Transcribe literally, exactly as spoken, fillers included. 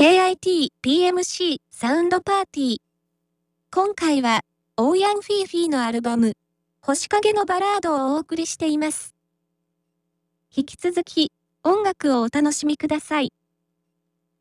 ケーアイティーピーエムシー サウンドパーティー。今回は、オーヤン・フィーフィーのアルバム、星影のバラードをお送りしています。引き続き、音楽をお楽しみください。